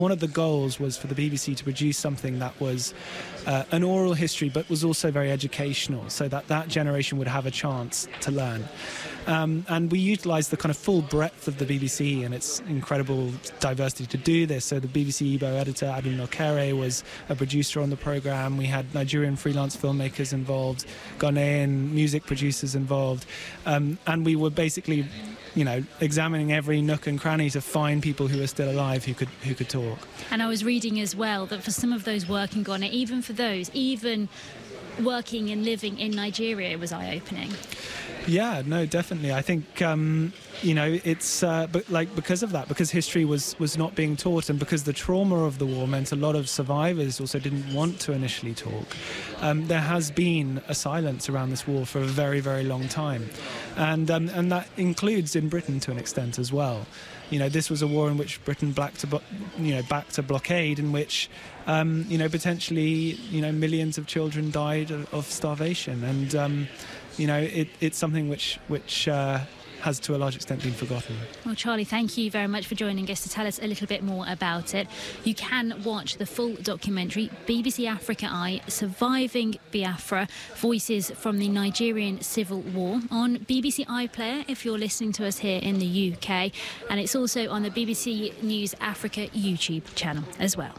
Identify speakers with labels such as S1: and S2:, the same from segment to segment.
S1: One of the goals was for the BBC to produce something that was an oral history, but was also very educational, so that that generation would have a chance to learn. And we utilised the kind of full breadth of the BBC and its incredible diversity to do this. So the BBC Igbo editor, Adam Nokere, was a producer on the programme. We had Nigerian freelance filmmakers involved, Ghanaian music producers involved, and we were basically, you know, examining every nook and cranny to find people who are still alive who could talk.
S2: And I was reading as well that for some of those working Ghana, even for those, even working and living in Nigeria, it was eye-opening.
S1: Yeah, no, definitely. I think, you know, it's but like because of that, because history was not being taught, and because the trauma of the war meant a lot of survivors also didn't want to initially talk. There has been a silence around this war for a very, very long time, and that includes in Britain to an extent as well. You know, this was a war in which Britain backed a blockade, in which, you know, potentially, you know, millions of children died of starvation, and you know, it's something which has to a large extent been forgotten.
S2: Well, Charlie, thank you very much for joining us to tell us a little bit more about it. You can watch the full documentary, BBC Africa Eye, Surviving Biafra, Voices from the Nigerian Civil War, on BBC iPlayer if you're listening to us here in the UK, and it's also on the BBC News Africa YouTube channel as well.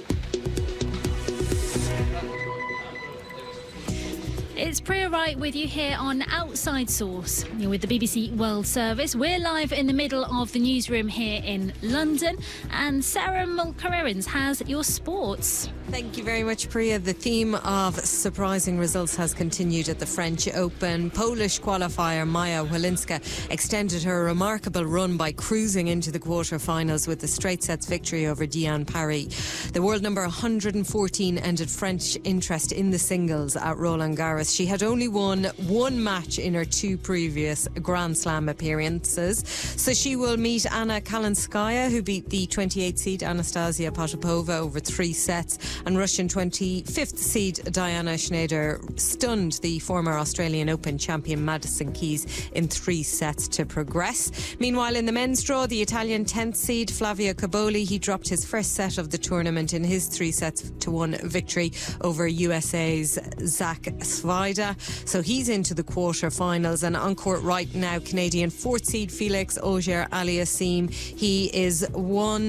S2: It's Priya Wright with you here on Outside Source. You're with the BBC World Service. We're live in the middle of the newsroom here in London, and Sarah Mulcairns has your sports.
S3: Thank you very much, Priya. The theme of surprising results has continued at the French Open. Polish qualifier Maja Walinska extended her remarkable run by cruising into the quarter-finals with a straight sets victory over Diane Parry. The world number 114 ended French interest in the singles at Roland Garros. She had only won one match in her two previous Grand Slam appearances. So she will meet Anna Kalinskaya, who beat the 28th seed Anastasia Potapova over 3 sets. And Russian 25th seed Diana Schneider stunned the former Australian Open champion Madison Keys in 3 sets to progress. Meanwhile, in the men's draw, the Italian 10th seed Flavio Caboli, he dropped his first set of the tournament in his 3-1 victory over USA's Zach Svajda. So he's into the quarter-finals. And on court right now, Canadian 4th seed Felix Auger-Aliassime. He's won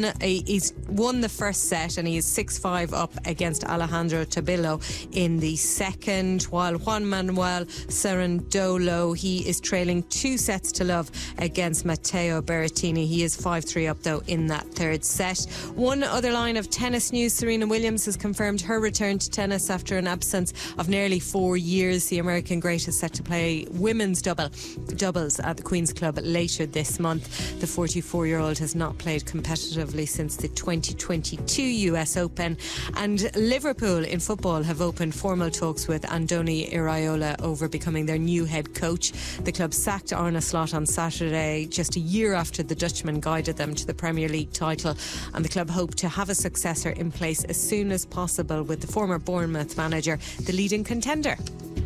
S3: the first set, and he is 6-5 up against Alejandro Tabillo in the second, while Juan Manuel Cerundolo, he is trailing 2-0 against Matteo Berrettini. He is 5-3 up though in that third set. One other line of tennis news: Serena Williams has confirmed her return to tennis after an absence of nearly 4 years. The American great is set to play women's doubles at the Queen's Club later this month. The 44-year-old has not played competitively since the 2022 US Open. And Liverpool in football have opened formal talks with Andoni Iraola over becoming their new head coach. The club sacked Arne Slot on Saturday, just a year after the Dutchman guided them to the Premier League title, and the club hope to have a successor in place as soon as possible, with the former Bournemouth manager the leading contender.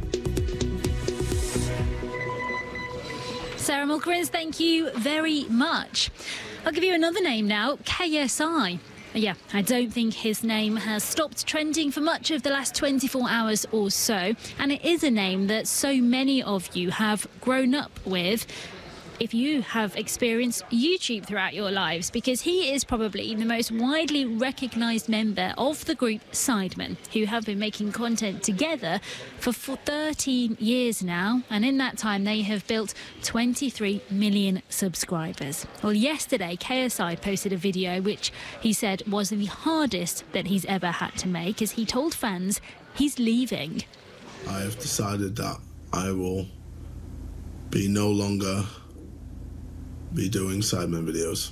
S2: Sarah Mulcairns, thank you very much. I'll give you another name now, KSI. Yeah, I don't think his name has stopped trending for much of the last 24 hours or so. And it is a name that so many of you have grown up with, if you have experienced YouTube throughout your lives, because he is probably the most widely recognised member of the group Sidemen, who have been making content together for 13 years now, and in that time they have built 23 million subscribers. Well, yesterday KSI posted a video which he said was the hardest that he's ever had to make, as he told fans he's leaving.
S4: I have decided that I will no longer be doing Sidemen videos.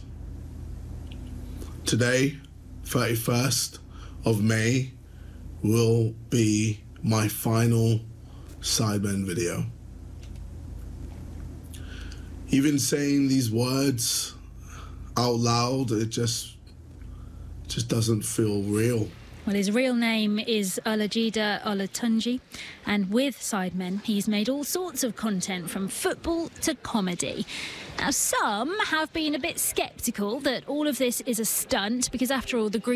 S4: Today, 31st of May, will be my final Sidemen video. Even saying these words out loud, it just doesn't feel real.
S2: Well, his real name is Olajide Olatunji, and with Sidemen, he's made all sorts of content from football to comedy. Now, some have been a bit sceptical that all of this is a stunt because, after all, the group